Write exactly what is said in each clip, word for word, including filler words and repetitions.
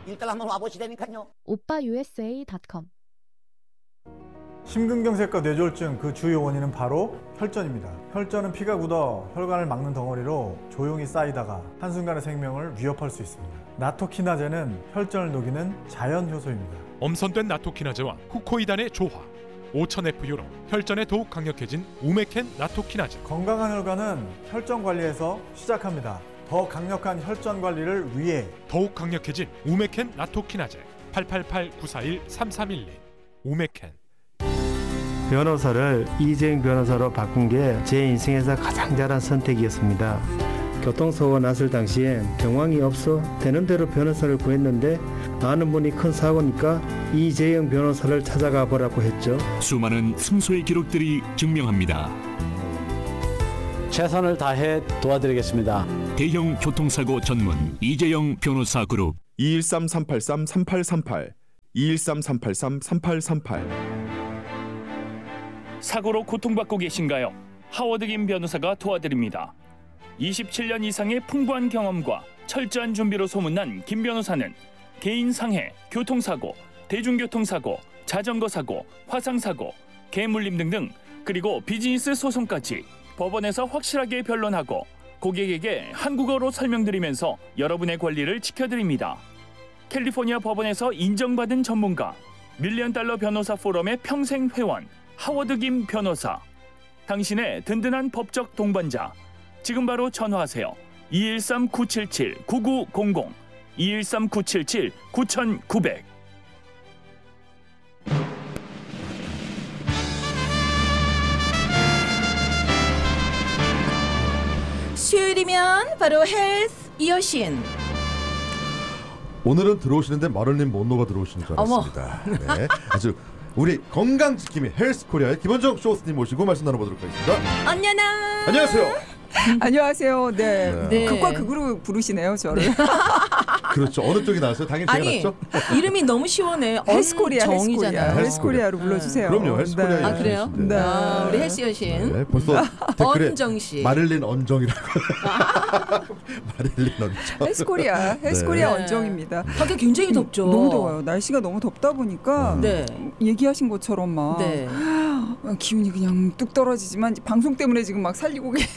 일단 한번 와보시라니까요. 오빠 유에스에이 닷컴. 심근경색과 뇌졸중 그 주요 원인은 바로 혈전입니다. 혈전은 피가 굳어 혈관을 막는 덩어리로 조용히 쌓이다가 한순간에 생명을 위협할 수 있습니다. 나토키나제는 혈전을 녹이는 자연 효소입니다. 엄선된 나토키나제와 후코이단의 조화, 오천 에프유로 혈전에 더욱 강력해진 우메켄 나토키나제. 건강한 혈관은 혈전 관리에서 시작합니다. 더 강력한 혈전 관리를 위해 더욱 강력해진 우메켄 나토키나제. 팔팔팔 구사일 삼삼일이 우메켄. 변호사를 이재용 변호사로 바꾼 게 제 인생에서 가장 잘한 선택이었습니다. 교통사고가 났을 당시엔 경황이 없어 되는 대로 변호사를 구했는데 아는 분이 큰 사고니까 이재용 변호사를 찾아가 보라고 했죠. 수많은 승소의 기록들이 증명합니다. 최선을 다해 도와드리겠습니다. 대형 교통사고 전문 이재용 변호사 그룹. 이일삼 삼팔삼 삼팔삼팔 이일삼 삼팔삼 삼팔삼팔. 사고로 고통받고 계신가요? 하워드 김 변호사가 도와드립니다. 이십칠 년 이상의 풍부한 경험과 철저한 준비로 소문난 김 변호사는 개인 상해, 교통사고, 대중교통사고, 자전거 사고, 화상사고, 개물림 등등, 그리고 비즈니스 소송까지 법원에서 확실하게 변론하고 고객에게 한국어로 설명드리면서 여러분의 권리를 지켜드립니다. 캘리포니아 법원에서 인정받은 전문가, 밀리언 달러 변호사 포럼의 평생 회원 하워드 김 변호사. 당신의 든든한 법적 동반자. 지금 바로 전화하세요. 이일삼 구칠칠 구구공공 이일삼 구칠칠 구구공공. 수요일이면 바로 헬스 이어신. 오늘은 들어오시는데 마를린 monroe가 들어오시는 줄 알았습니다. 네, 아주 우리 건강지킴이 헬스코리아의 김원정 쇼호스님 모시고 말씀 나눠보도록 하겠습니다. 언녀나. 안녕하세요. 안녕하세요. 네. 네. 극과 극으로 부르시네요, 저를. 그렇죠. 어느 쪽이 나왔어요? 당연히 제가 아니, 났죠. 이름이 너무 시원해. 헬스코리아, 정이잖아요. 헬스코리아. 헬스코리아로 불러주세요. 그럼요, 헬스코리아. 네. 아 그래요? 네. 아, 우리 헬스 여신. 네, 벌써 댓글에 언정 씨. 마릴린 언정이라고. 마릴린 언정. 헬스코리아, 헬스코리아 네. 언정입니다. 밖에 굉장히 덥죠. 너무 더워요. 날씨가 너무 덥다 보니까 네. 얘기하신 것처럼 막 네. 기운이 그냥 뚝 떨어지지만 방송 때문에 지금 막 살리고 계.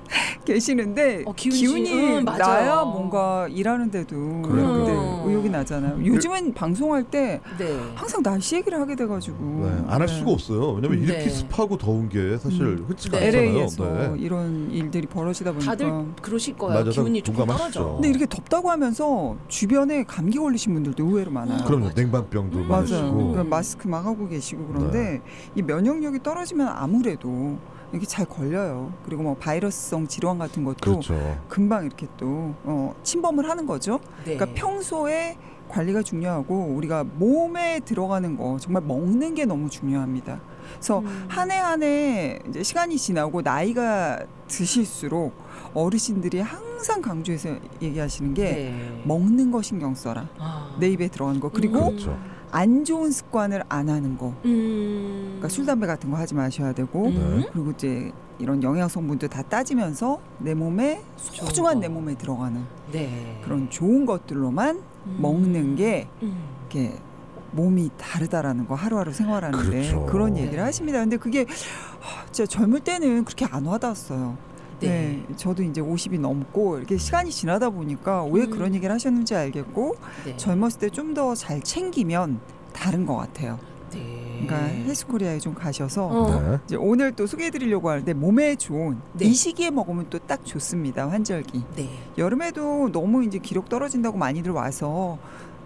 계시는데 어, 기운이, 기운이 음, 맞아요. 나야 뭔가 일하는데도 그러니까. 네, 의욕이 나잖아요. 요즘은 방송할 때 네. 항상 날씨 얘기를 하게 돼가지고 네, 안 할 수가 없어요. 왜냐면 네. 이렇게 습하고 더운 게 사실 음. 흔치가 네. 않잖아요. 엘에이에서 네. 이런 일들이 벌어지다 보니까 다들 그러실 거예요. 맞아요. 기운이 조금 공감하시죠. 떨어져. 근데 이렇게 덥다고 하면서 주변에 감기 걸리신 분들도 의외로 많아요. 그럼요. 맞아. 냉방병도 음. 맞아요. 많으시고. 그러니까 마스크 막 하고 계시고 그런데 이 면역력이 떨어지면 아무래도 이게 잘 걸려요. 그리고 뭐 바이러스성 질환 같은 것도 그렇죠. 금방 이렇게 또 어, 침범을 하는 거죠. 네. 그러니까 평소에 관리가 중요하고 우리가 몸에 들어가는 거 정말 먹는 게 너무 중요합니다. 그래서 음. 한 해 한 해 이제 시간이 지나고 나이가 드실수록 어르신들이 항상 강조해서 얘기하시는 게 네. 먹는 거 신경 써라. 아. 내 입에 들어가는 거. 그리고 음. 그렇죠. 안 좋은 습관을 안 하는 거. 음. 그러니까 술, 담배 같은 거 하지 마셔야 되고 음. 그리고 이제 이런 영양 성분들 다 따지면서 내 몸에 소중한 내 몸에 들어가는 네. 그런 좋은 것들로만 음. 먹는 게 음. 이렇게 몸이 다르다라는 거 하루하루 생활하는데 그렇죠. 그런 얘기를 네. 하십니다. 근데 그게 하, 진짜 젊을 때는 그렇게 안 와닿았어요. 네. 네, 저도 이제 오십이 넘고 이렇게 시간이 지나다 보니까 왜 음. 그런 얘기를 하셨는지 알겠고 네. 젊었을 때 좀 더 잘 챙기면 다른 것 같아요. 네. 그러니까 헬스코리아에 좀 가셔서 어. 네. 이제 오늘 또 소개해드리려고 하는데 몸에 좋은 네. 이 시기에 먹으면 또 딱 좋습니다. 환절기. 네. 여름에도 너무 이제 기록 떨어진다고 많이들 와서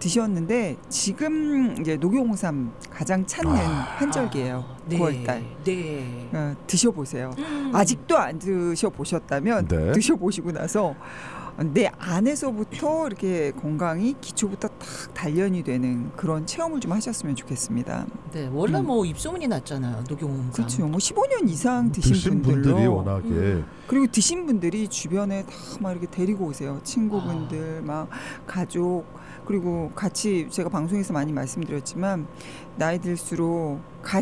드셨는데 지금 이제 녹용홍삼 가장 찾는 아. 환절기예요. 네. 구월달. 네. 어, 드셔보세요. 음. 아직도 안 드셔보셨다면 네. 드셔보시고 나서 내 안에서부터 이렇게 건강이 기초부터 탁 단련이 되는 그런 체험을 좀 하셨으면 좋겠습니다. 네. 원래 음. 뭐 입소문이 났잖아요. 녹용홍삼. 그렇죠. 뭐 십오 년 이상 드신, 드신 분들로 분들이 워낙에 음. 그리고 드신 분들이 주변에 다 막 이렇게 데리고 오세요. 친구분들, 막 가족, 그리고 같이 제가 방송에서 많이 말씀드렸지만 나이 들수록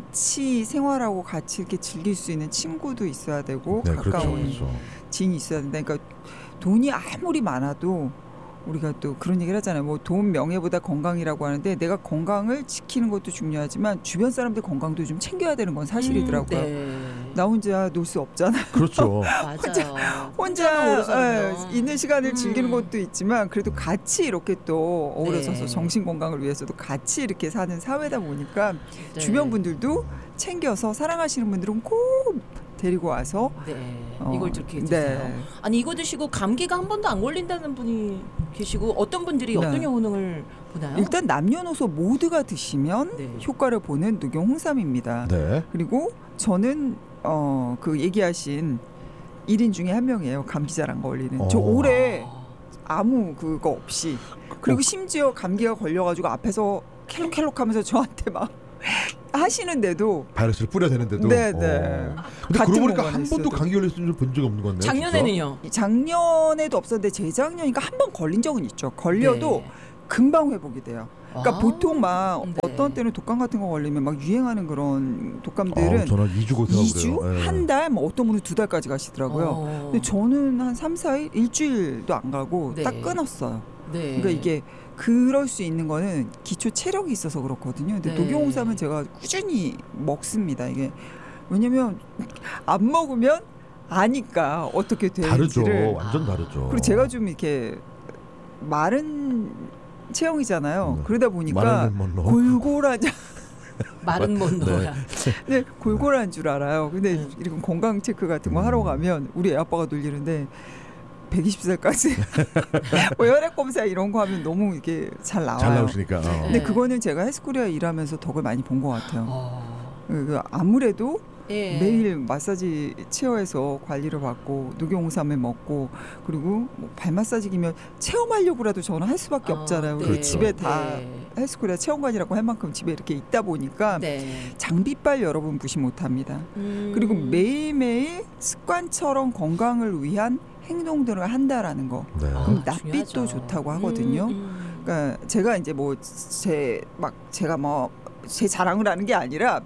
같이 생활하고 같이 이렇게 즐길 수 있는 친구도 있어야 되고 네, 그렇죠, 가까운 그렇죠. 지인이 있어야 된다. 그러니까 돈이 아무리 많아도 우리가 또 그런 얘기를 하잖아요. 뭐 돈 명예보다 건강이라고 하는데 내가 건강을 지키는 것도 중요하지만 주변 사람들 건강도 좀 챙겨야 되는 건 사실이더라고요. 음, 네. 나 혼자 놀 수 없잖아요. 그렇죠. 맞아요. 혼자 에, 있는 시간을 음. 즐기는 것도 있지만 그래도 같이 이렇게 또 어우러져서 네. 정신 건강을 위해서도 같이 이렇게 사는 사회다 보니까 네. 주변 분들도 챙겨서 사랑하시는 분들은 꼭 데리고 와서 네. 어, 이걸 이렇게 드세요. 네. 아니 이거 드시고 감기가 한 번도 안 걸린다는 분이 계시고 어떤 분들이 네. 어떤 효능을 보나요? 일단 남녀노소 모두가 드시면 네. 효과를 보는 녹용 홍삼입니다. 네. 그리고 저는 어, 그 얘기하신 일 인 중에 한 명이에요. 감기 잘 안 걸리는. 어. 저 올해 아무 그거 없이 그리고 심지어 감기가 걸려가지고 앞에서 켈록켈록하면서 저한테 막 하시는데도 바이러스를 뿌려대는데도. 네네. 어. 근데 같은 그러고 보니까 공간에 한 번도 있어도. 감기 걸렸을 본 적이 없는 건데. 작년에는요. 작년에도 없었는데 재작년이니까 한 번 걸린 적은 있죠. 걸려도 네. 금방 회복이 돼요. 그러니까 아. 보통 막 네. 어떤 때는 독감 같은 거 걸리면 막 유행하는 그런 아, 독감들은 저는 이 주 고생하고 이 주, 그래요. 예. 한 달, 뭐 어떤 분은 두 달까지 가시더라고요. 어. 근데 저는 한 삼, 사 일, 일주일도 안 가고 네. 딱 끊었어요. 네. 그러니까 이게 그럴 수 있는 거는 기초 체력이 있어서 그렇거든요. 근데 네. 녹용홍삼은 제가 꾸준히 먹습니다. 이게 왜냐면 안 먹으면 아니까 어떻게 다르죠. 되는지를. 완전 다르죠. 그리고 제가 좀 이렇게 마른 체형이잖아요. 네. 그러다 보니까 마른 못 넣어. 골골한 마른 못 넣어야. 네, 골골한 줄 알아요. 근데 네. 이런 건강 체크 같은 거 음. 하러 가면 우리 애 아빠가 놀리는데 백이십 살까지 뭐 혈액 검사 이런 거 하면 너무 이게 잘 나와요. 잘 나오시니까. 어. 근데 네. 그거는 제가 헬스코리아 일하면서 덕을 많이 본 것 같아요. 어. 그 아무래도 예. 매일 마사지 체어에서 관리를 받고 녹용홍삼을 먹고 그리고 뭐 발 마사지기면 체험하려고라도 저는 할 수밖에 아, 없잖아요. 네. 그리고 집에 다 네. 헬스코리아 체험관이라고 할 만큼 집에 이렇게 있다 보니까 네. 장비빨 여러분 무시 못합니다. 음. 그리고 매일매일 습관처럼 건강을 위한 행동들을 한다라는 거. 네. 그럼 아, 낯빛도 중요하죠. 좋다고 하거든요. 음, 음. 그러니까 제가 이제 뭐 제 막 제가 뭐 제 자랑을 하는 게 아니라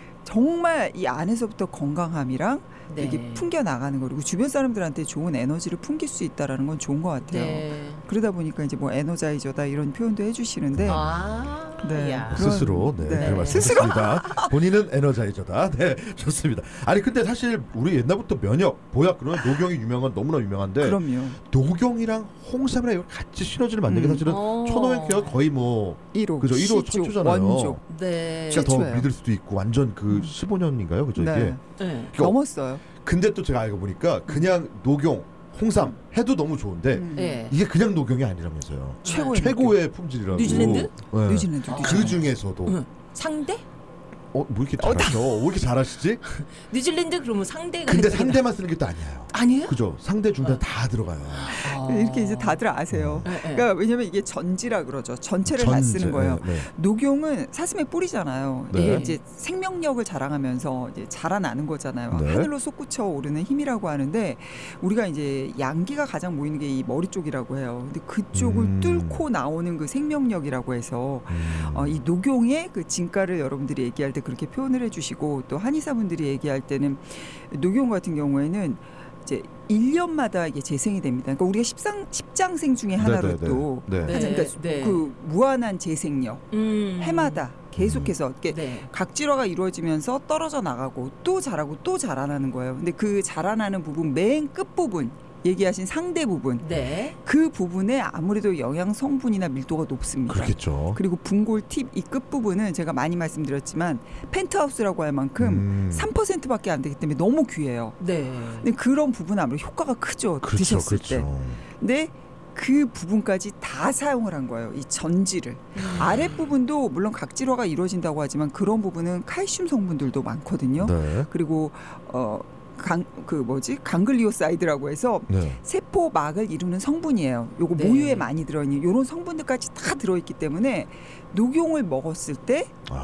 정말 이 안에서부터 건강함이랑 네. 이게 풍겨 나가는 거 그리고 주변 사람들한테 좋은 에너지를 풍길 수 있다라는 건 좋은 것 같아요. 네. 그러다 보니까 이제 뭐 에너자이저다 이런 표현도 해주시는데 아, 네. 야. 그런- 스스로 네, 네. 그 말씀드렸습니다. 본인은 에너자이저다. 네, 좋습니다. 아니 근데 사실 우리 옛날부터 면역, 보약 그러면 녹용이 유명한 너무나 유명한데 그럼요. 녹용이랑 홍삼이랑 이걸 같이 시너지를 만든 게 음. 사실은 어. 천오백회가 거의 뭐 일 호, 그죠, 일 호 시조, 척추잖아요. 원조. 네. 진짜 더 최초예요. 믿을 수도 있고 완전 그 음. 십오 년인가요, 그죠 네. 이게. 네. 그러니까 넘었어요. 근데 또 제가 알고 보니까 그냥 녹용, 홍삼 해도 너무 좋은데 음. 네. 이게 그냥 녹용이 아니라면서요. 최고의 최고의 품질이라고. 뉴질랜드? 네. 뉴질랜드. 그 중에서도 응. 상대? 어, 뭐 이렇게 잘하죠? 왜 이렇게 잘하시지? 뉴질랜드 그러면 상대가 근데 해석이 상대만 쓰는 게 또 아니에요. 나- 아니에요? 그죠? 상대 중단 다 들어가요. 아. 이렇게 이제 다들 아세요. 네, 네. 그러니까 왜냐면 이게 전지라 그러죠. 전체를 다 전제, 쓰는 거예요. 네, 네. 녹용은 사슴의 뿔이잖아요. 네. 이게 이제 생명력을 자랑하면서 이제 자라나는 거잖아요. 네. 하늘로 솟구쳐 오르는 힘이라고 하는데 우리가 이제 양기가 가장 모이는 게 이 머리 쪽이라고 해요. 근데 그쪽을 음. 뚫고 나오는 그 생명력이라고 해서 음. 어, 이 녹용의 그 진가를 여러분들이 얘기할 때 그렇게 표현을 해주시고 또 한의사분들이 얘기할 때는 녹용 같은 경우에는 이제 일 년마다 이게 재생이 됩니다. 그러니까 우리가 십상, 십장생 중에 하나로 네, 네, 또 네. 네. 하자. 그러니까 네. 그 무한한 재생력 음. 해마다 계속해서 이렇게 네. 각질화가 이루어지면서 떨어져 나가고 또 자라고 또 자라나는 거예요. 근데 그 자라나는 부분 맨 끝 부분 얘기하신 상대 부분 네. 그 부분에 아무래도 영양 성분이나 밀도가 높습니다. 그렇겠죠. 그리고 분골 팁 이 끝 부분은 제가 많이 말씀드렸지만 펜트하우스라고 할 만큼 음. 삼 퍼센트밖에 안 되기 때문에 너무 귀해요. 네. 근데 그런 부분은 아무래도 효과가 크죠. 그렇죠, 드셨을 그렇죠. 때. 근데 그 부분까지 다 사용을 한 거예요. 이 전지를. 음. 아랫 부분도 물론 각질화가 이루어진다고 하지만 그런 부분은 칼슘 성분들도 많거든요. 네. 그리고 어, 강, 그 뭐지 강글리오사이드라고 해서 네. 세포막을 이루는 성분이에요. 요거 네. 모유에 많이 들어있는 이런 성분들까지 다 들어있기 때문에 녹용을 먹었을 때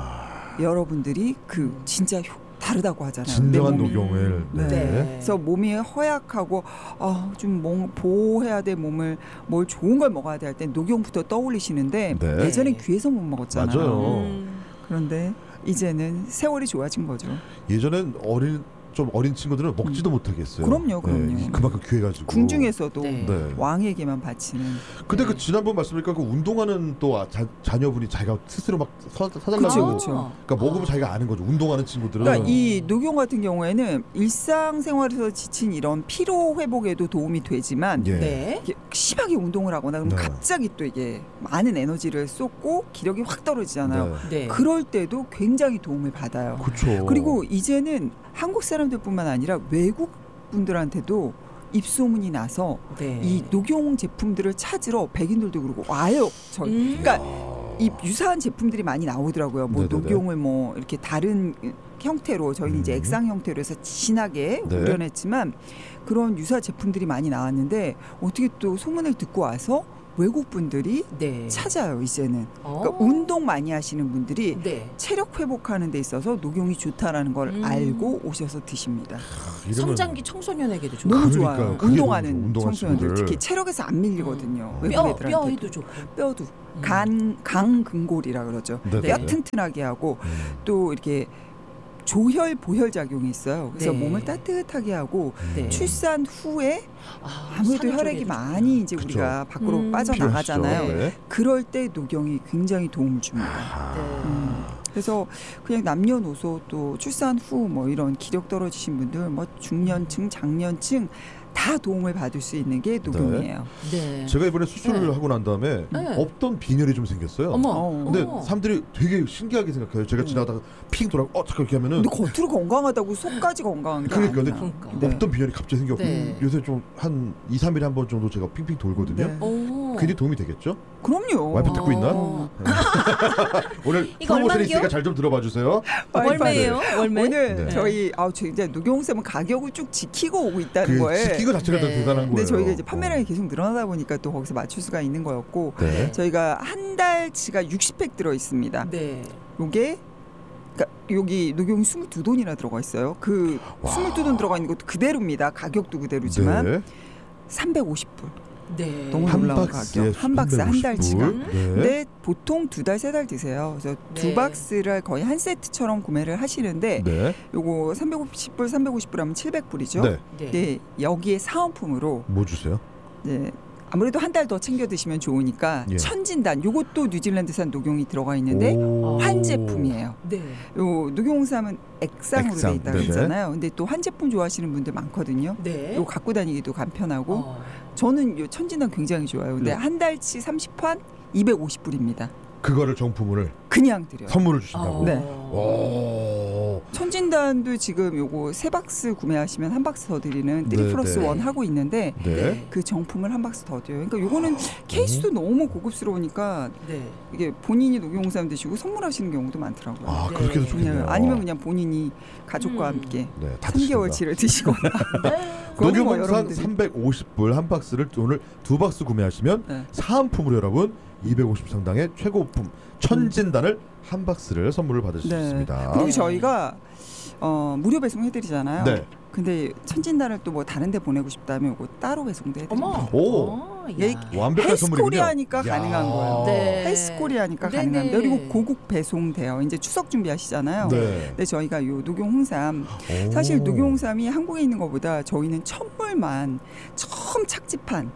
아, 여러분들이 그 진짜 효, 다르다고 하잖아요. 진정한 내 몸이. 녹용을. 네. 네. 그래서 몸이 허약하고 어, 좀 몸, 보호해야 될 몸을 뭘 좋은 걸 먹어야 돼 할 때 녹용부터 떠올리시는데 네. 예전엔 귀해서 못 먹었잖아요. 맞아요. 음. 그런데 이제는 세월이 좋아진 거죠. 예전엔 어린 좀 어린 친구들은 먹지도 음. 못하겠어요. 그럼요, 그럼요. 네, 그만큼 귀해가지고. 궁중에서도 네. 왕에게만 바치는. 근데 네. 그 지난번 말씀드리니까 그 운동하는 또 자, 자녀분이 자기가 스스로 막 서, 사달라고. 그렇죠, 그렇죠. 그러니까 먹으면 아. 자기가 아는 거죠. 운동하는 친구들은. 그러니까 이 녹용 같은 경우에는 일상생활에서 지친 이런 피로 회복에도 도움이 되지만 예. 네. 심하게 운동을 하거나 그러면 네. 갑자기 또 이게 많은 에너지를 쏟고 기력이 확 떨어지잖아요. 네. 네. 그럴 때도 굉장히 도움을 받아요. 그렇죠. 그리고 이제는 한국 사람들뿐만 아니라 외국 분들한테도 입소문이 나서 네. 이 녹용 제품들을 찾으러 백인들도 그러고 와요. 저희. 음. 그러니까 이 유사한 제품들이 많이 나오더라고요. 뭐 네네네. 녹용을 뭐 이렇게 다른 형태로 저희는 음. 이제 액상 형태로 해서 진하게 네. 우려냈지만 그런 유사 제품들이 많이 나왔는데 어떻게 또 소문을 듣고 와서 외국 분들이 네. 찾아요. 이제는. 어. 그러니까 운동 많이 하시는 분들이 네. 체력 회복하는 데 있어서 녹용이 좋다라는 걸 음. 알고 오셔서 드십니다. 이러면- 성장기 청소년에게도 좋고 너무 그러니까요. 좋아요. 그게 운동하는 너무 좋죠. 운동하는 청소년들 친구들. 특히 체력에서 안 밀리거든요. 음. 외국 뼈, 애들한테도. 뼈에도 좋고. 뼈도 음. 간 강근골이라 그러죠. 네네. 뼈 튼튼하게 하고 음. 또 이렇게 조혈 보혈 작용이 있어요. 그래서 네. 몸을 따뜻하게 하고 네. 출산 후에 아, 아무래도 산후 혈액이 조리도 많이 이제 그쵸. 우리가 밖으로 음. 빠져나가잖아요. 필요하시죠. 네. 그럴 때 녹용이 굉장히 도움을 줍니다. 아. 네. 음. 그래서 그냥 남녀노소 또 출산 후 뭐 이런 기력 떨어지신 분들 뭐 중년층, 장년층 다 도움을 받을 수 있는 게 녹용이에요. 네. 제가 이번에 수술을 네. 하고 난 다음에 네. 없던 빈혈이 좀 생겼어요. 어머. 어. 근데 어머. 사람들이 되게 신기하게 생각해요. 제가 지나가다가 핑 돌아가 어 잠깐 이렇게 하면은 근데 겉으로 건강하다고 속까지 건강한 게 그러니까 아니야. 근데 그러니까. 네. 없던 빈혈이 갑자기 생겼고 네. 요새 좀 한 이, 삼 일에 한 번 정도 제가 핑핑 돌거든요. 네. 오. 굉장히 도움이 되겠죠? 그럼요. 와이프 듣고 있나? 어. 오늘 이거 프로모션이 얼마인겨? 있으니까 잘 좀 들어봐 주세요. 월매예요? 월매? 오늘 네. 저희 아 저 이제 녹용샘은 가격을 쭉 지키고 오고 있다는 그 거예요. 지키고 자체가 더 네. 대단한 거예요. 근데 저희가 이제 판매량이 계속 늘어나다 보니까 또 거기서 맞출 수가 있는 거였고 네. 저희가 한 달치가 육십 팩 들어 있습니다. 네. 요게 그러니까 여기 녹용 이십이 돈이나 들어가 있어요. 그 와. 이십이 돈 들어가 있는 것도 그대로입니다. 가격도 그대로지만 네. 삼백오십 불. 네. 너무 한 놀라운 박스에 가격. 한 박스 한 달치가. 네. 근데 보통 두 달 세 달 드세요. 그래서 네. 두 박스를 거의 한 세트처럼 구매를 하시는데 네. 요거 삼백오십 불, 삼백오십 불 하면 칠백 불이죠. 네. 네. 네, 여기에 사은품으로 뭐 주세요? 네, 아무래도 한 달 더 챙겨 드시면 좋으니까 예. 천진단 요것도 뉴질랜드산 녹용이 들어가 있는데 오. 한 제품이에요. 네. 요 녹용삼은 액상으로 액상, 돼 있다 네네. 그랬잖아요. 근데 또 한 제품 좋아하시는 분들 많거든요. 네. 요 갖고 다니기도 간편하고 어. 저는 요 천진단 굉장히 좋아요. 근데 네. 한 달치 삼십 환 이백오십 불입니다. 그거를 정품을 그냥 드려요. 선물을 주신다고. 어. 네. 오. 천진단도 지금 요거 세 박스 구매하시면 한 박스 더 드리는 네, 쓰리 플러스 네. 원 하고 있는데 네. 그 정품을 한 박스 더 드려요. 그러니까 요거는 케이스도 너무 고급스러우니까 네. 이게 본인이 녹용삼 드시고 선물하시는 경우도 많더라고요. 아, 네. 그렇게도 네. 좋겠네요. 아니면 그냥 본인이 가족과 음. 함께 네, 다 삼 개월치를 드시거나 네. 그건 뭐 녹용홍삼 여러분들이- 삼백오십 불 한 박스를 오늘 두 박스 구매하시면 네. 사은품으로 여러분 이백오십 상당의 최고품 천진단을 한 박스를 선물을 받을 수 네. 있습니다. 그리고 저희가 어, 무료 배송 해드리잖아요. 네. 근데 천진단을 또 뭐 다른 데 보내고 싶다면 이거 따로 배송도 해드립니다. 어머. 오. 어, 예, 야. 완벽한 선물이군요. 헬스코리아니까 야. 가능한 거예요. 네. 헬스코리아니까 네네. 가능합니다. 그리고 고국 배송돼요. 이제 추석 준비하시잖아요. 네. 근데 저희가 요 녹용홍삼 오. 사실 녹용홍삼이 한국에 있는 것보다 저희는 천물만 처음 착집한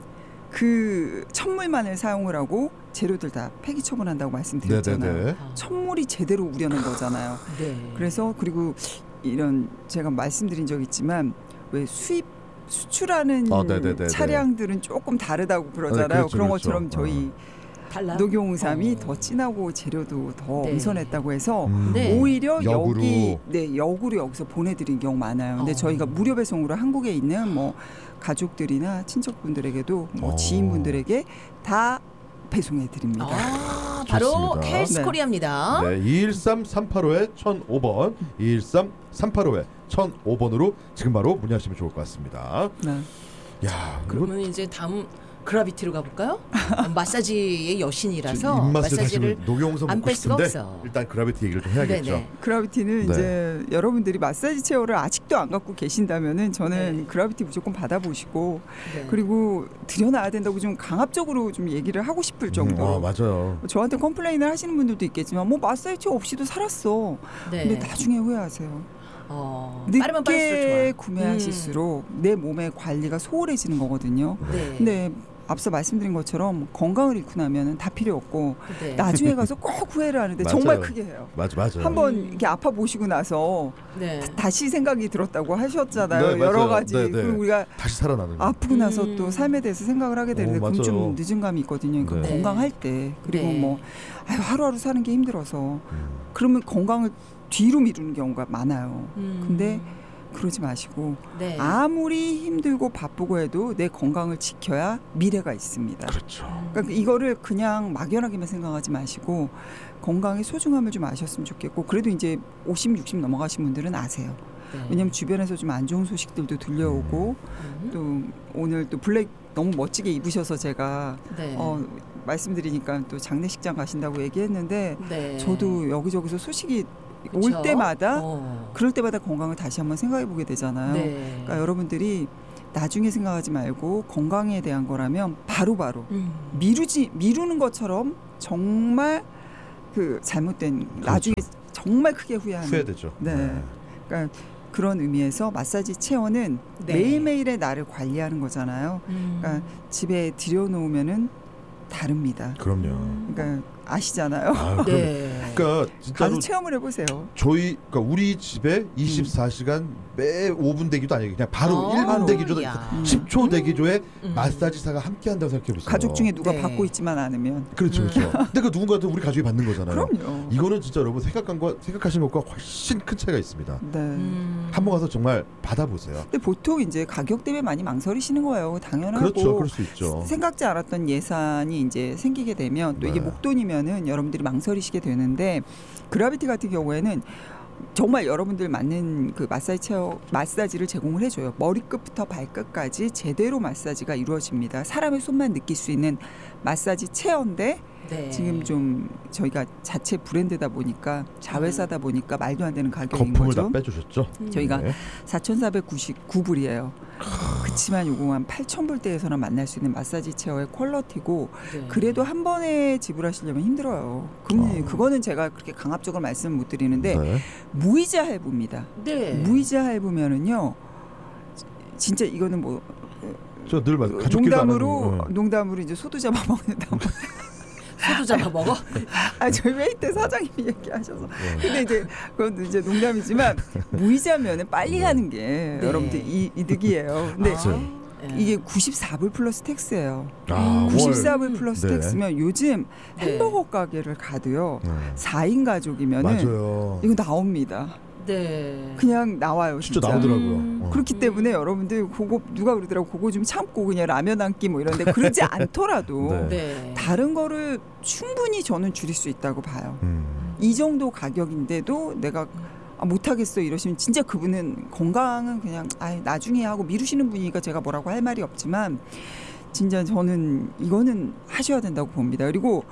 그 천물만을 사용을 하고 재료들 다 폐기 처분한다고 말씀드렸잖아요. 네네네. 천물이 제대로 우려낸 거잖아요. 네. 그래서 그리고 이런 제가 말씀드린 적 있지만 왜 수입 수출하는 아, 네네네네. 차량들은 조금 다르다고 그러잖아요. 네, 그렇죠, 그런 그렇죠. 것처럼 저희 달라. 녹용홍삼이 어. 더 진하고 재료도 더 네. 엄선했다고 해서 음. 네. 오히려 역으로. 여기 네 역으로 여기서 보내드린 경우 많아요. 근데 어. 저희가 무료 배송으로 한국에 있는 뭐 가족들이나 친척분들에게도 뭐 어. 지인분들에게 다 배송해 드립니다. 아, 바로 좋습니다. 헬스코리아입니다. 네, 이일삼 삼팔오에 천오 번, 이일삼 삼팔오에 천오 번으로 지금 바로 문의하시면 좋을 것 같습니다. 네. 야, 그러면 이제 다음 그라비티로 가볼까요? 마사지의 여신이라서 입맛을 마사지를 다시 녹용홍삼 안 먹고 뺄 수가 싶은데 없어. 일단 그라비티 얘기를 좀 해야겠죠. 네네. 그라비티는 네. 이제 여러분들이 마사지 체어를 아직도 안 갖고 계신다면은 저는 네. 그라비티 무조건 받아보시고 네. 그리고 들여놔야 된다고 좀 강압적으로 좀 얘기를 하고 싶을 정도로. 음, 아, 맞아요. 저한테 컴플레인을 하시는 분들도 있겠지만 뭐 마사지 체어 없이도 살았어. 네. 근데 나중에 후회하세요. 어, 늦게 구매하실수록 음. 내 몸의 관리가 소홀해지는 거거든요. 네. 근데 앞서 말씀드린 것처럼 건강을 잃고 나면은 다 필요 없고 네. 나중에 가서 꼭 후회를 하는데 정말 크게 해요. 맞아, 맞아. 한번 이렇게 아파 보시고 나서 네. 다시 생각이 들었다고 하셨잖아요. 네, 여러 가지. 네, 네. 그리고 우리가 다시 살아나는. 아프고 나서 음. 또 삶에 대해서 생각을 하게 되는데 오, 그건 좀 늦은 감이 있거든요. 그러니까 네. 건강할 때 그리고 네. 뭐 아유, 하루하루 사는 게 힘들어서 음. 그러면 건강을 뒤로 미루는 경우가 많아요. 음. 근데 그러지 마시고 네. 아무리 힘들고 바쁘고 해도 내 건강을 지켜야 미래가 있습니다. 그렇죠. 그러니까 이거를 그냥 막연하게만 생각하지 마시고 건강의 소중함을 좀 아셨으면 좋겠고 그래도 이제 오십, 육십 넘어가신 분들은 아세요. 네. 왜냐하면 주변에서 좀 안 좋은 소식들도 들려오고 음. 또 오늘 또 블랙 너무 멋지게 입으셔서 제가 네. 어, 말씀드리니까 또 장례식장 가신다고 얘기했는데 네. 저도 여기저기서 소식이 그쵸? 올 때마다 어. 그럴 때마다 건강을 다시 한번 생각해 보게 되잖아요. 네. 그러니까 여러분들이 나중에 생각하지 말고 건강에 대한 거라면 바로바로 음. 미루지 미루는 것처럼 정말 그 잘못된 그렇죠. 나중에 정말 크게 후회하는 후회되죠. 네. 네. 그러니까 그런 의미에서 마사지 체어는 네. 매일매일의 나를 관리하는 거잖아요. 음. 그러니까 집에 들여놓으면은 다릅니다. 그럼요. 그러니까 아시잖아요. 아, 네. 그러니까 진짜로 가서 체험을 해보세요. 저희 그러니까 우리 집에 이십사 시간 매 오 분 대기도 아니에요. 그냥 바로 어, 일 분 대기조, 야. 십 초 대기조에 음. 마사지사가 함께한다고 생각해 보세요. 가족 중에 누가 네. 받고 있지만 않으면. 그렇죠, 그렇죠. 근데 그 누군가도 우리 가족이 받는 거잖아요. 그럼요. 이거는 진짜 여러분 생각한 거 생각하신 것과 훨씬 큰 차이가 있습니다. 네. 음. 한번 가서 정말 받아보세요. 근데 보통 이제 가격 때문에 많이 망설이시는 거예요. 당연하고. 그렇죠, 그럴 수 있죠. 생각지 않았던 예산이 이제 생기게 되면 또 네. 이게 목돈이면은 여러분들이 망설이시게 되는데 그라비티 같은 경우에는 정말 여러분들 맞는 그 마사지 체어 마사지를 제공을 해줘요. 머리끝부터 발끝까지 제대로 마사지가 이루어집니다. 사람의 손만 느낄 수 있는 마사지 체어인데 네. 지금 좀 저희가 자체 브랜드다 보니까 자회사다 보니까 말도 안 되는 가격인 거품을 거죠. 다 빼주셨죠? 저희가 네. 사천사백구십구 불이에요. 그렇지만 요거 한 팔천 불대에서나 만날 수 있는 마사지 체어의 퀄리티고 네. 그래도 한 번에 지불하시려면 힘들어요. 그럼 아. 그거는 제가 그렇게 강압적으로 말씀 못 드리는데 네. 무이자 할부입니다. 네. 무이자 할부면은요. 진짜 이거는 뭐 저 늘 말 가족끼리 안 농담으로 하는 거. 농담으로 이제 소두 잡아 먹는다. 소도 잡아 먹어? 아 저희 회의 때 사장님이 얘기하셔서. 근데 이제 그건 이제 농담이지만 무이자면은 빨리 하는 게 네. 여러분들 이, 이득이에요. 근데 아. 이게 구십사 불 플러스 텍스예요. 아, 구십사 불 플러스 네. 텍스면 요즘 네. 햄버거 가게를 가도요. 네. 사 인 가족이면은 맞아요. 이거 나옵니다. 네. 그냥 나와요. 진짜, 진짜 나오더라고요. 음. 어. 그렇기 때문에 여러분들 그거 누가 그러더라고 그거 좀 참고 그냥 라면 한 끼 뭐 이런데 그러지 않더라도 네. 네. 다른 거를 충분히 저는 줄일 수 있다고 봐요. 음. 이 정도 가격인데도 내가 아, 못하겠어 이러시면 진짜 그분은 건강은 그냥 아, 나중에 하고 미루시는 분이니까 제가 뭐라고 할 말이 없지만 진짜 저는 이거는 하셔야 된다고 봅니다. 그리고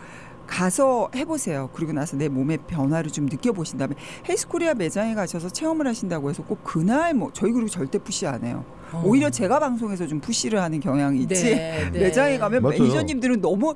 가서 해보세요. 그리고 나서 내 몸의 변화를 좀 느껴보신 다음에 헬스코리아 매장에 가셔서 체험을 하신다고 해서 꼭 그날 뭐 저희 그리고 절대 푸시 안 해요. 어. 오히려 제가 방송에서 좀 푸시를 하는 경향이 있지. 네, 네. 매장에 가면 맞아요. 매니저님들은 너무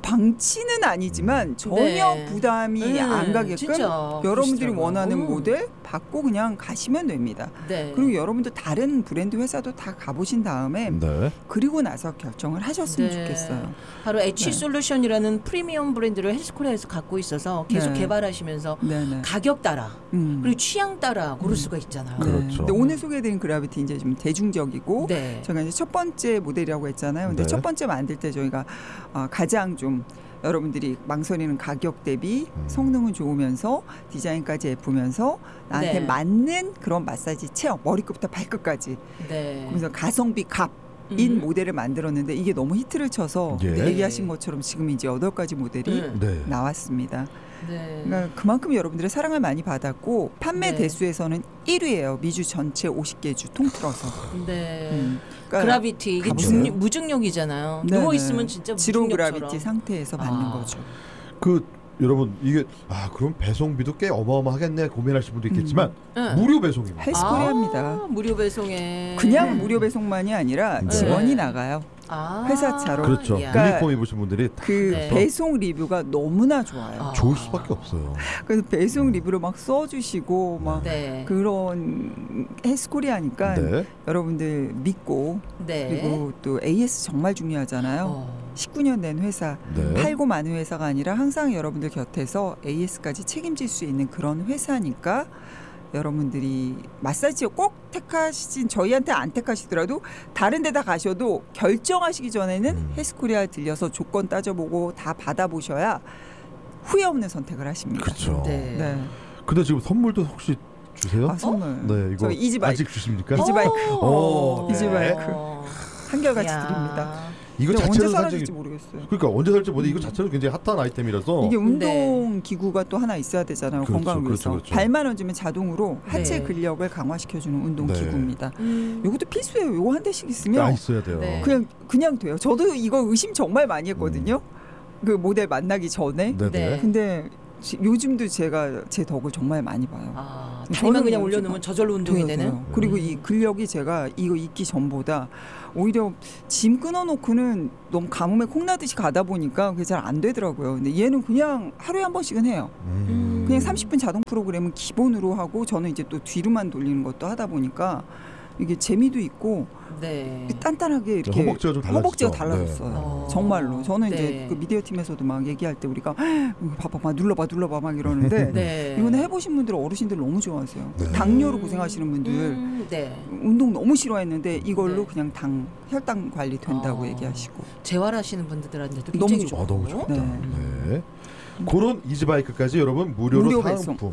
방치는 아니지만 전혀 네. 부담이 음, 안 가게끔 진짜 여러분들이 그러시더라고요. 원하는 음. 모델 받고 그냥 가시면 됩니다. 네. 그리고 여러분들 다른 브랜드 회사도 다 가보신 다음에 네. 그리고 나서 결정을 하셨으면 네. 좋겠어요. 바로 H 네. 솔루션이라는 프리미엄 브랜드를 헬스코리아에서 갖고 있어서 계속 네. 개발하시면서 네네. 가격 따라 음. 그리고 취향 따라 고를 수가 있잖아요. 네. 그렇죠. 근데 오늘 소개해드린 그라비티 이제 좀 대중적이고 네. 저희가 이제 첫 번째 모델이라고 했잖아요. 근데 네. 첫 번째 만들 때 저희가 어, 가장 좀 여러분들이 망설이는 가격 대비 음. 성능은 좋으면서 디자인까지 예쁘면서 나한테 네. 맞는 그런 마사지 체어 머리끝부터 발끝까지 네. 그래서 가성비 값 인 모델을 만들었는데 이게 너무 히트를 쳐서 예. 얘기하신 것처럼 지금 이제 여덟 가지 모델이 음. 네. 나왔습니다. 네. 그러니까 그만큼 여러분들의 사랑을 많이 받았고 판매 네. 대수에서는 일 위예요. 미주 전체 오십 개 주 통틀어서. 네. 음. 그러니까 그라비티 이게 가보세요. 중, 무중력이잖아요. 네네. 누워 있으면 진짜 지로 무중력처럼. 그라비티 상태에서 받는 아. 거죠. 그 여러분 이게 아 그럼 배송비도 꽤 어마어마하겠네 고민하실 분도 있겠지만 응. 무료 배송입니다. 헬스코리아입니다. 아, 무료 배송에 그냥 무료 배송만이 아니라 네. 지원이 나가요. 아, 회사차로. 그렇죠. 그러니까 유니폼 입으신 분들이 다 그 네. 배송 리뷰가 너무나 좋아요. 아. 좋을 수밖에 없어요. 그래서 배송 리뷰를 막 써주시고 막 네. 그런 헬스코리아니까 네. 여러분들 믿고 네. 그리고 또 에이에스 정말 중요하잖아요. 어. 십구 년 된 회사, 네. 팔고 마는 회사가 아니라 항상 여러분들 곁에서 에이에스까지 책임질 수 있는 그런 회사니까 여러분들이 마사지 꼭 택하시진 저희한테 안 택하시더라도 다른 데다 가셔도 결정하시기 전에는 음. 헬스코리아 들려서 조건 따져보고 다 받아보셔야 후회 없는 선택을 하십니다. 그렇죠. 네. 네. 근데 지금 선물도 혹시 주세요? 아, 선물. 네, 이거 저희 이지바이크. 아직 주십니까? 이지바이크. 오, 네. 이지바이크. 한결같이 야. 드립니다. 이거 근데 언제 자체로 사라질지 굉장히- 모르겠어요. 그러니까 언제 살지 모르 이거 자체로 굉장히 핫한 아이템이라서 이게 운동 기구가 또 하나 있어야 되잖아요. 그렇죠, 건강을 위해서. 그렇죠, 그렇죠. 발만 얹으면 자동으로 하체 네. 근력을 강화시켜주는 운동 네. 기구입니다. 음. 이것도 필수예요. 이거 한 대씩 있으면 아 있어야 돼요. 네. 그냥 그냥 돼요. 저도 이거 의심 정말 많이 했거든요. 그 모델 만나기 전에. 네네. 네. 근데 지- 요즘도 제가 제 덕을 정말 많이 봐요. 아, 저는 다리만 그냥 요즘- 올려놓으면 저절로 운동이 돼요, 되는. 돼요. 그리고 이 근력이 제가 이거 있기 전보다 오히려 짐 끊어놓고는 너무 가뭄에 콩나듯이 가다 보니까 그게 잘 안 되더라고요. 근데 얘는 그냥 하루에 한 번씩은 해요. 음. 그냥 삼십 분 자동 프로그램은 기본으로 하고 저는 이제 또 뒤로만 돌리는 것도 하다 보니까 이게 재미도 있고 네. 단단하게 이렇게 허벅지가 좀 달라지죠. 허벅지가 달라졌어요. 네. 어. 정말로. 저는 네. 이제 그 미디어 팀에서도 막 얘기할 때 우리가 이거 봐봐, 봐, 눌러봐, 눌러봐 막 이러는데 네. 이거는 해보신 분들 어르신들 너무 좋아하세요. 네. 당뇨로 음. 고생하시는 분들 음, 네. 운동 너무 싫어했는데 이걸로 네. 그냥 당 혈당 관리 된다고 어. 얘기하시고. 재활하시는 분들한테도 너무 굉장히 좋아. 아 좋고. 너무 좋다. 네. 네. 그런 이지바이크까지 여러분 무료로 무료 사은품.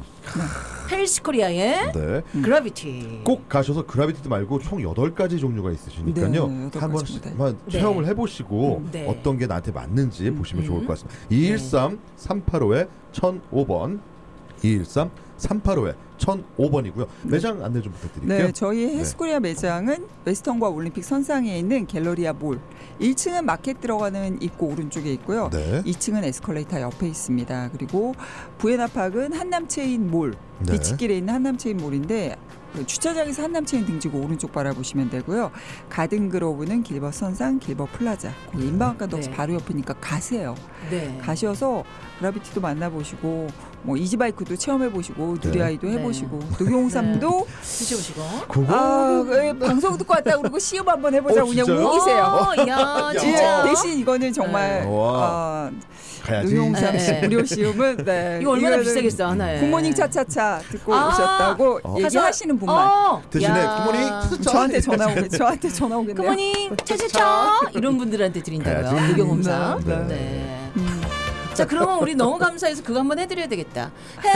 헬스코리아의 네. 음. 그라비티. 꼭 가셔서 그라비티도 말고 총 여덟 가지 종류가 있으시니까요. 네, 여덟 한 가지입니다. 번씩만 네. 체험을 해보시고 음, 네. 어떤 게 나한테 맞는지 음, 보시면 음. 좋을 것 같습니다. 이일삼 삼팔오에 천오 번 이일삼 삼팔오에 천오 번이고요. 매장 안내 좀 부탁드릴게요. 네, 저희 헬스코리아 매장은 웨스턴과 올림픽 선상에 있는 갤러리아 몰. 일 층은 마켓 들어가는 입구 오른쪽에 있고요. 네. 이 층은 에스컬레이터 옆에 있습니다. 그리고 부에나팍은 한남체인 몰, 네. 비치길에 있는 한남체인 몰인데 그 주차장에서 한남체인 등지고 오른쪽 바라보시면 되고요. 가든그로브는 길버 선상, 길버 플라자. 거기 인방학과도 네. 바로 옆이니까 가세요. 네. 가셔서 그라비티도 만나보시고 뭐 이지바이크도 체험해보시고 네. 누리아이도 네. 해보시고 녹용삼도 드셔보시고. 그거 아, 그 방송 듣고 왔다 그러고 시험 한번 해보자. 어, 그냥 진짜요? 우기세요. 어, 야, 예, 진짜. 대신 이거는 정말 네. 와. 아, 가야지. 녹용삼 네. 무료 시험은 네. 이거 얼마나 이거는 비싸겠어 하나에. 굿모닝 차차차 듣고 아. 오셨다고 어. 얘기하시는 분만 어, 대신에 야. 굿모닝 저한테 전화 오겠 저한테 전화 오겠네요. 굿모닝 차차차 이런 분들한테 드린다고요. 가야지. 녹용홍삼. 네. 네. 음. 자, 그러면 우리 너무 감사해서 그거 한번 해드려야 되겠다.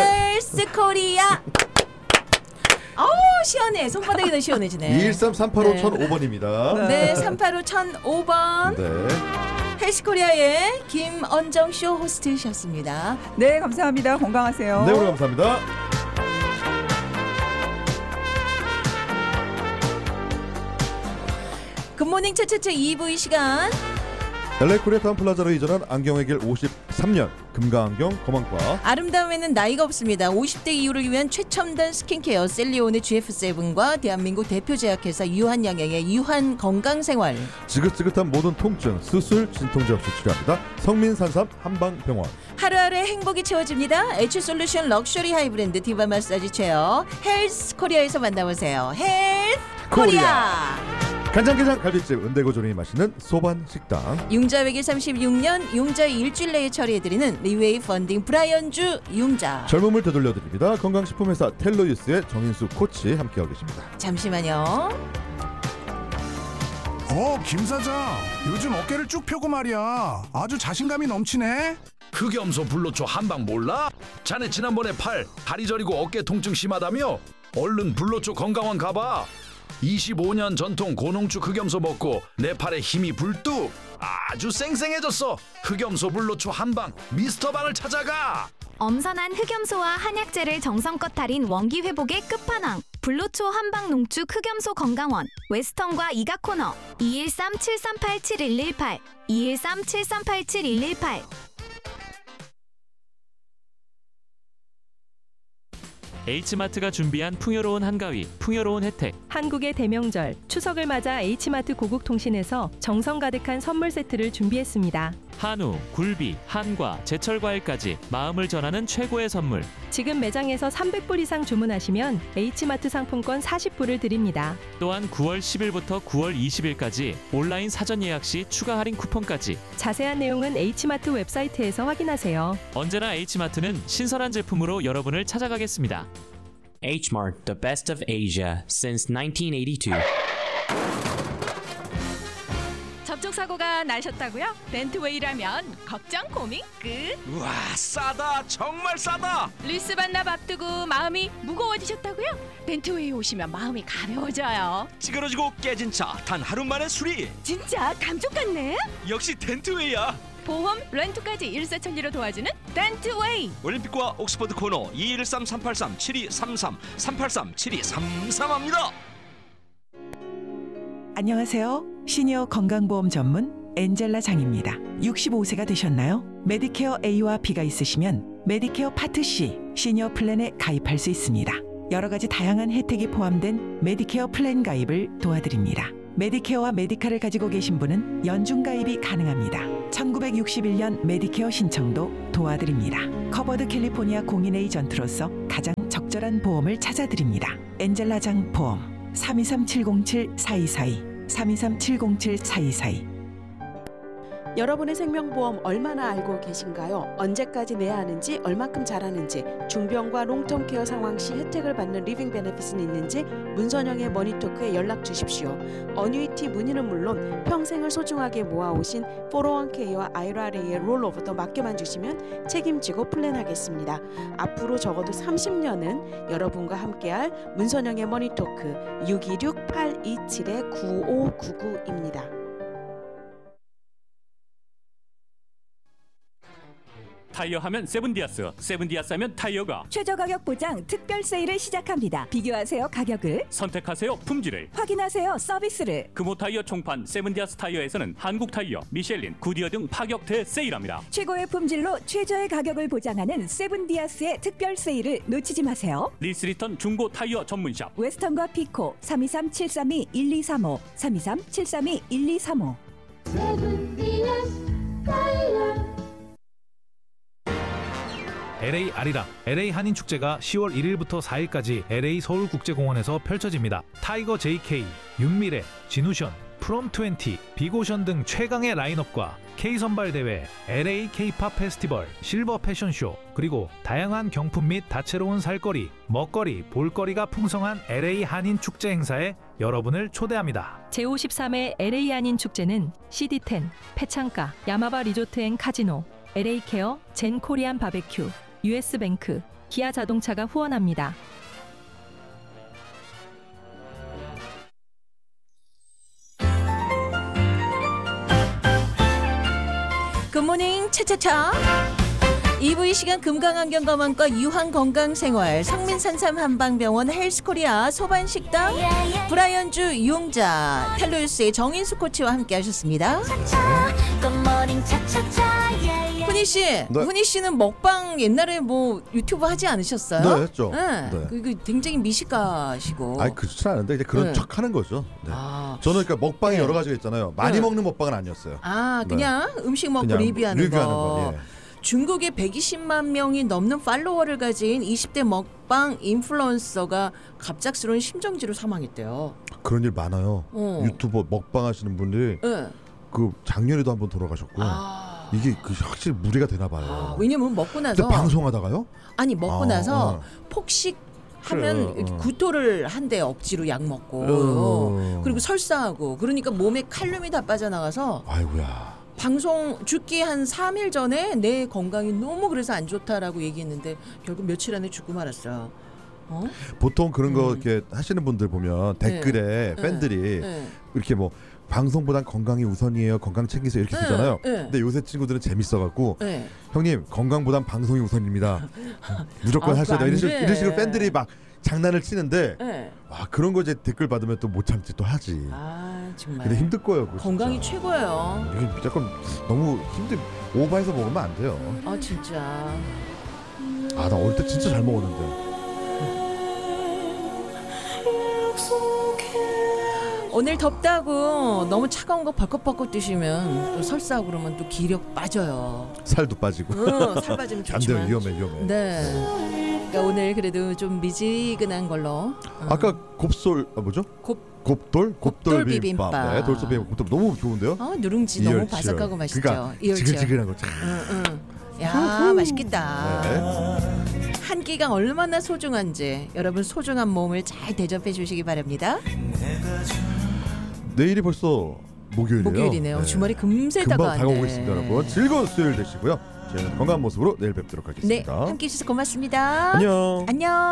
헬스코리아. 아우 시원해. 손바닥이 더 시원해지네. 이일삼 삼팔오 네. 천오 번입니다. 네, 삼팔오 천오 번. 네. 헬스코리아의 김언정 쇼 호스트셨습니다. 네, 감사합니다. 건강하세요. 네, 오늘 감사합니다. 굿모닝 차차차 이 부 이 시간. 엘에이 코리아 타운 플라자로 이전한 안경의 길 오십삼 년 금강안경 검안과 아름다움에는 나이가 없습니다. 오십 대 이후를 위한 최첨단 스킨케어 셀리온의 지에프 세븐과 대한민국 대표 제약회사 유한양행의 유한 건강생활. 지긋지긋한 모든 통증 수술 진통제 없이 치료합니다. 성민산삼 한방병원. 하루하루의 행복이 채워집니다. 에추솔루션 럭셔리 하이브랜드 디바 마사지 체어 헬스 코리아에서 만나보세요. 헬스 코리아. 간장게장 갈비집 은대고조림이 맛있는 소반 식당. 융자 외길 삼십육 년 융자 일주일 내에 처리해드리는 리웨이 펀딩 브라이언주 융자. 젊음을 되돌려드립니다. 건강식품회사 텔로유스의 정인수 코치 함께하고 계십니다. 잠시만요. 어, 김 사장. 요즘 어깨를 쭉 펴고 말이야. 아주 자신감이 넘치네. 흑염소 불로초 한방 몰라? 자네 지난번에 팔, 다리 저리고 어깨 통증 심하다며? 얼른 불로초 건강원 가봐. 이십오 년 전통 고농축 흑염소 먹고 내 팔에 힘이 불뚝. 아주 쌩쌩해졌어. 흑염소 불로초 한방 미스터방을 찾아가. 엄선한 흑염소와 한약재를 정성껏 달인 원기 회복의 끝판왕 불로초 한방 농축 흑염소 건강원 웨스턴과 이가 코너 이일삼 칠삼팔 칠일일팔 이일삼 칠삼팔 칠일일팔. H마트가 준비한 풍요로운 한가위, 풍요로운 혜택. 한국의 대명절, 추석을 맞아 H마트 고국통신에서 정성 가득한 선물 세트를 준비했습니다. 한우, 굴비, 한과, 제철 과일까지 마음을 전하는 최고의 선물. 지금 매장에서 삼백 불 이상 주문하시면 H마트 상품권 사십 불을 드립니다. 또한 구월 십일부터 구월 이십일까지 온라인 사전 예약 시 추가 할인 쿠폰까지. 자세한 내용은 H마트 웹사이트에서 확인하세요. 언제나 H마트는 신선한 제품으로 여러분을 찾아가겠습니다. H-Mart, the best of Asia since nineteen eighty-two. 접촉사고가 나셨다고요? 벤트웨이라면 걱정 고민 끝. 우와, 싸다, 정말 싸다. 리스 반납 앞두고 마음이 무거워지셨다고요? 벤트웨이 오시면 마음이 가벼워져요. 찌그러지고 깨진 차 단 하루 만에 수리. 진짜 감쪽 같네. 역시 덴트웨이야. 보험, 렌트까지 일사천리로 도와주는 덴트웨이. 올림픽과 옥스퍼드 코너 이일삼 삼팔삼 칠이삼삼 삼팔삼 칠이삼삼합니다. 안녕하세요. 시니어 건강보험 전문 엔젤라 장입니다. 육십오 세가 되셨나요? 메디케어 A와 B가 있으시면 메디케어 파트 C 시니어 플랜에 가입할 수 있습니다. 여러 가지 다양한 혜택이 포함된 메디케어 플랜 가입을 도와드립니다. 메디케어와 메디카를 가지고 계신 분은 연중 가입이 가능합니다. 천구백육십일 년 메디케어 신청도 도와드립니다. 커버드 캘리포니아 공인 에이전트로서 가장 적절한 보험을 찾아드립니다. 엔젤라장 보험 삼이삼 칠공칠 사이사이 삼이삼 칠공칠 사이사이. 여러분의 생명보험 얼마나 알고 계신가요? 언제까지 내야 하는지, 얼마큼 잘하는지, 중병과 롱텀 케어 상황 시 혜택을 받는 리빙 베네핏은 있는지 문선영의 머니토크에 연락 주십시오. 어뉴이티 문의는 물론 평생을 소중하게 모아오신 포로원케이와 아이알에이의 롤오버도 맡겨만 주시면 책임지고 플랜하겠습니다. 앞으로 적어도 삼십 년은 여러분과 함께할 문선영의 머니토크 육이육 팔이칠 구오구구입니다. 타이어 하면 세븐디아스, 세븐디아스 하면 타이어가 최저 가격 보장 특별 세일을 시작합니다. 비교하세요 가격을, 선택하세요 품질을, 확인하세요 서비스를. 금호 타이어 총판 세븐디아스 타이어에서는 한국 타이어, 미셸린, 구디어 등 파격 대세일합니다. 최고의 품질로 최저의 가격을 보장하는 세븐디아스의 특별 세일을 놓치지 마세요. 리스리턴 중고 타이어 전문샵 웨스턴과 피코 삼이삼 칠삼이 일이삼오 삼이삼 칠삼이 일이삼오. 세븐디아스 타이어. 엘에이 아리랑 엘에이 한인축제가 시월 일일부터 사일까지 엘에이 서울국제공원에서 펼쳐집니다. 타이거 제이케이, 윤미래, 진우션, 프롬 이십, 빅오션 등 최강의 라인업과 K선발대회, 엘에이 K-팝 페스티벌, 실버 패션쇼, 그리고 다양한 경품 및 다채로운 살거리, 먹거리, 볼거리가 풍성한 엘에이 한인축제 행사에 여러분을 초대합니다. 제오십삼 회 엘에이 한인축제는 씨디 텐, 패창가, 야마바 리조트 앤 카지노, 엘에이 케어, 젠 코리안 바베큐, 유에스뱅크, 기아 자동차가 후원합니다. 굿모닝 차차차. 이 부 이 시간 금강안경검안과 유한건강생활, 성민산삼 한방병원, 헬스코리아, 소반식당, 브라이언주 이용자, 텔로유스의 정인수 코치와 함께 하셨습니다. 훈이 씨, 네. 훈이 씨는 먹방 옛날에 뭐 유튜브 하지 않으셨어요? 네, 했죠. 네. 네. 그 굉장히 미식가시고. 아니 그렇지 않은데 이제 그런 네. 척하는 거죠. 네. 아. 저는 그러니까 먹방이 네. 여러 가지가 있잖아요. 많이 네. 먹는 먹방은 아니었어요. 아, 그냥 네. 음식 먹고 그냥 리뷰하는, 리뷰하는 거. 거, 예. 중국에 백이십만 명이 넘는 팔로워를 가진 이십 대 먹방 인플루언서가 갑작스러운 심정지로 사망했대요. 그런 일 많아요. 어. 유튜버 먹방 하시는 분들이 네. 그 작년에도 한번 돌아가셨고 아. 이게 그 확실히 무리가 되나 봐요. 아, 왜냐면 먹고 나서 방송하다가요? 아니 먹고 아, 나서 어. 폭식 하면 그래, 어. 구토를 한대, 억지로 약 먹고. 어. 그리고 설사하고, 그러니까 몸에 칼륨이 다 빠져나가서 아이고야. 방송 죽기 한 삼 일 전에 내 건강이 너무 그래서 안 좋다라고 얘기했는데 결국 며칠 안에 죽고 말았어요. 어? 보통 그런 거 이렇게 하시는 분들 보면 댓글에 네. 팬들이 네. 이렇게 뭐 방송보단 건강이 우선이에요, 건강 챙기세요 이렇게 네. 쓰잖아요. 네. 근데 요새 친구들은 재밌어갖고 네. 형님 건강보단 방송이 우선입니다. 무조건 아, 하셔야 돼요. 안 이런 식으로, 돼. 이런 식으로 팬들이 막 장난을 치는데 네. 와 그런 거 이제 댓글 받으면 또 못 참지 또 하지. 아 정말. 근데 힘들 거예요. 그거 건강이 진짜. 최고예요. 이게 무조건 너무 힘들 오버해서 먹으면 안 돼요. 아 진짜. 아 나 어릴 때 진짜 잘 먹었는데. 오늘 덥다고 너무 차가운 거 벌컥벌컥 드시면 또 설사하고 그러면 또 기력 빠져요. 살도 빠지고. 어, 살 빠지면 좋지만. 안 돼요. 위험해 위험해. 네. 그러니까 오늘 그래도 좀 미지근한 걸로. 어. 아까 곱솔 아, 뭐죠? 곱 곱돌 곱돌, 곱돌 비빔밥. 비빔밥. 네, 돌솥 비빔밥 곱돌 너무 좋은데요? 어, 누룽지 너무 이열치열. 바삭하고 맛있죠. 그러니까 이열치열. 지글지글한 거 참. 응, 응. 야, 맛있겠다. 네. 한 끼가 얼마나 소중한지 여러분 소중한 몸을 잘 대접해 주시기 바랍니다. 내일이 벌써 목요일이에요. 목요일이네요. 주말이 금세 금방 다가왔네. 다가오고 있습니다, 여러분. 즐거운 수요일 되시고요. 저희는 건강한 모습으로 내일 뵙도록 네, 하겠습니다. 함께 해주셔서 고맙습니다. 안녕. 안녕.